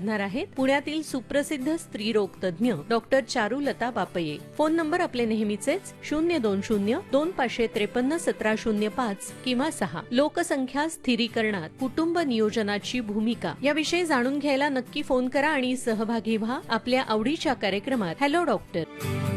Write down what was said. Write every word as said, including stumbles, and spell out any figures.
साधणार आहेत पुण्यातील सुप्रसिद्ध स्त्रीरोग तज्ञ डॉक्टर चारुलता बापये. फोन नंबर आपले नेहमीचेच शून्य दोन शून्य दोन पाचशे त्रेपन्न सतरा शून्य पाच किंवा सहा. लोकसंख्या स्थिरीकरणात कुटुंब नियोजनाची भूमिका याविषयी जाणून घ्यायला नक्की फोन करा आणि सहभागी व्हा आपल्या आवडीच्या कार्यक्रमात हॅलो डॉक्टर.